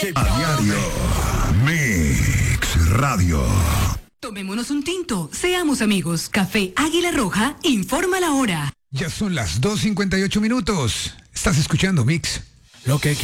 A diario. Mix Radio. Tomémonos un tinto, seamos amigos. Café Águila Roja informa la hora. Ya son las 2:58 minutos. Estás escuchando Mix. Lo que